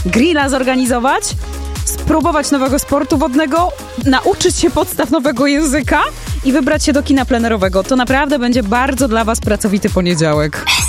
grilla zorganizować, spróbować nowego sportu wodnego, nauczyć się podstaw nowego języka i wybrać się do kina plenerowego. To naprawdę będzie bardzo dla was pracowity poniedziałek.